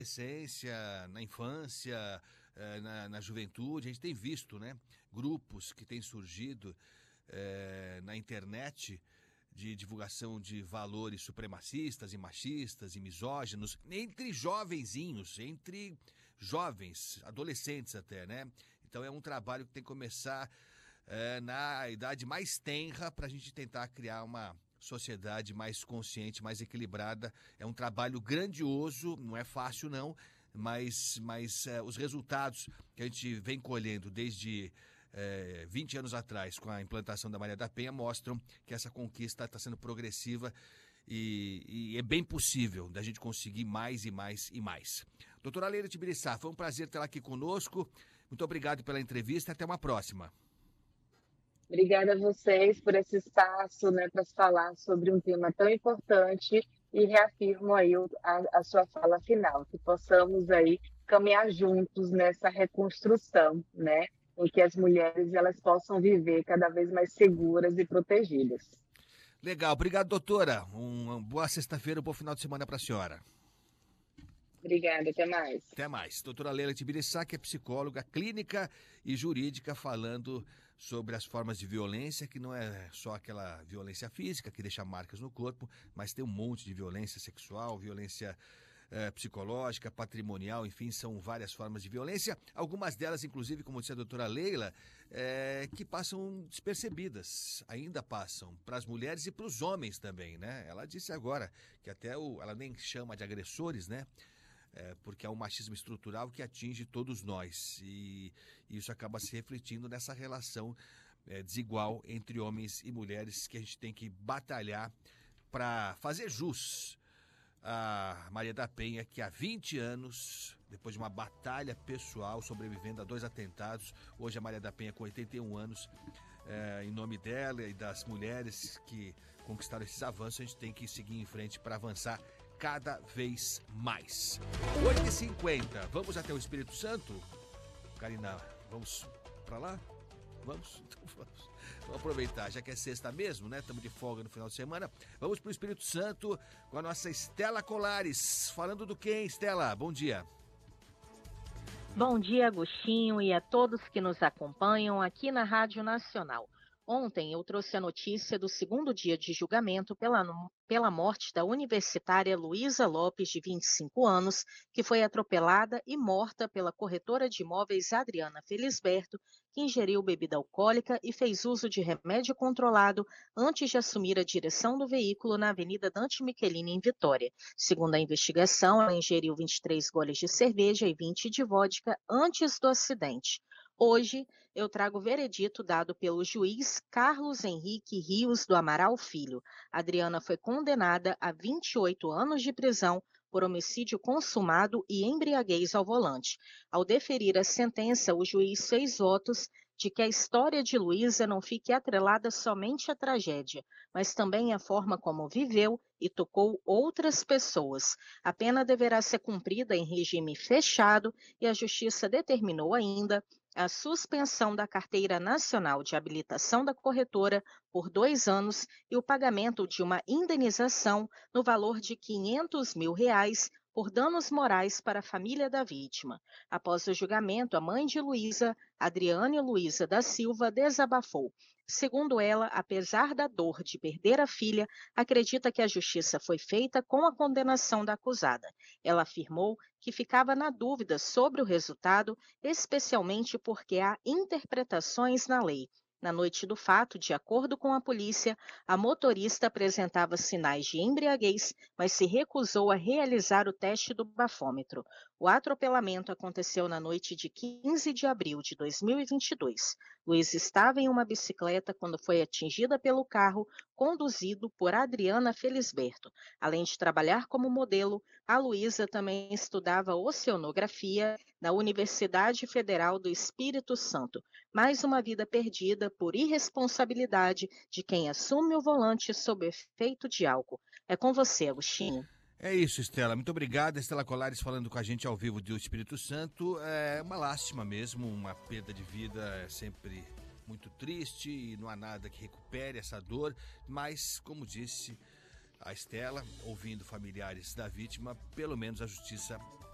adolescência, na infância, na juventude, a gente tem visto, né, grupos que têm surgido na internet de divulgação de valores supremacistas e machistas e misóginos entre jovenzinhos, entre jovens, adolescentes até, né? Então é um trabalho que tem que começar na idade mais tenra para a gente tentar criar uma sociedade mais consciente, mais equilibrada. É um trabalho grandioso, não é fácil não, mas os resultados que a gente vem colhendo desde 20 anos atrás, com a implantação da Maria da Penha, mostram que essa conquista está sendo progressiva e é bem possível da gente conseguir mais e mais e mais. Doutora Leila Tibiriçá, foi um prazer tê-la aqui conosco. Muito obrigado pela entrevista. Até uma próxima. Obrigada a vocês por esse espaço, né, para falar sobre um tema tão importante e reafirmo aí a sua fala final, que possamos aí caminhar juntos nessa reconstrução, né, em que as mulheres elas possam viver cada vez mais seguras e protegidas. Legal, obrigado, doutora. Uma boa sexta-feira, um bom final de semana para a senhora. Obrigada, até mais. Até mais. Doutora Leila Tibiriçá, que é psicóloga clínica e jurídica, falando sobre as formas de violência, que não é só aquela violência física que deixa marcas no corpo, mas tem um monte de violência sexual, violência psicológica, patrimonial, enfim, são várias formas de violência. Algumas delas, inclusive, como disse a doutora Leila, que passam despercebidas, ainda passam para as mulheres e para os homens também, né? Ela disse agora que até ela nem chama de agressores, né? Porque é um machismo estrutural que atinge todos nós e isso acaba se refletindo nessa relação desigual entre homens e mulheres que a gente tem que batalhar para fazer jus a Maria da Penha, que há 20 anos, depois de uma batalha pessoal, sobrevivendo a 2 atentados, hoje a Maria da Penha com 81 anos, em nome dela e das mulheres que conquistaram esses avanços, a gente tem que seguir em frente para avançar cada vez mais. 8h50, vamos até o Espírito Santo? Karina, vamos para lá? Vamos? Então vamos aproveitar, já que é sexta mesmo, né? Estamos de folga no final de semana. Vamos para o Espírito Santo com a nossa Estela Colares. Falando do quê, Estela? Bom dia. Bom dia, Agostinho, e a todos que nos acompanham aqui na Rádio Nacional. Ontem eu trouxe a notícia do segundo dia de julgamento pela morte da universitária Luísa Lopes, de 25 anos, que foi atropelada e morta pela corretora de imóveis Adriana Felisberto, que ingeriu bebida alcoólica e fez uso de remédio controlado antes de assumir a direção do veículo na Avenida Dante Michelini, em Vitória. Segundo a investigação, ela ingeriu 23 goles de cerveja e 20 de vodka antes do acidente. Hoje, eu trago o veredito dado pelo juiz Carlos Henrique Rios do Amaral Filho. Adriana foi condenada a 28 anos de prisão por homicídio consumado e embriaguez ao volante. Ao deferir a sentença, o juiz fez votos de que a história de Luísa não fique atrelada somente à tragédia, mas também à forma como viveu e tocou outras pessoas. A pena deverá ser cumprida em regime fechado e a Justiça determinou ainda a suspensão da Carteira Nacional de Habilitação da corretora por 2 anos e o pagamento de uma indenização no valor de R$500 mil por danos morais para a família da vítima. Após o julgamento, a mãe de Luísa, Adriane Luísa da Silva, desabafou. Segundo ela, apesar da dor de perder a filha, acredita que a justiça foi feita com a condenação da acusada. Ela afirmou que ficava na dúvida sobre o resultado, especialmente porque há interpretações na lei. Na noite do fato, de acordo com a polícia, a motorista apresentava sinais de embriaguez, mas se recusou a realizar o teste do bafômetro. O atropelamento aconteceu na noite de 15 de abril de 2022. Luísa estava em uma bicicleta quando foi atingida pelo carro conduzido por Adriana Felisberto. Além de trabalhar como modelo, a Luísa também estudava oceanografia na Universidade Federal do Espírito Santo. Mais uma vida perdida por irresponsabilidade de quem assume o volante sob efeito de álcool. É com você, Agostinho. É isso, Estela. Muito obrigado. Estela Colares falando com a gente ao vivo do Espírito Santo. É uma lástima mesmo, uma perda de vida é sempre muito triste e não há nada que recupere essa dor. Mas, como disse a Estela, ouvindo familiares da vítima, pelo menos a justiça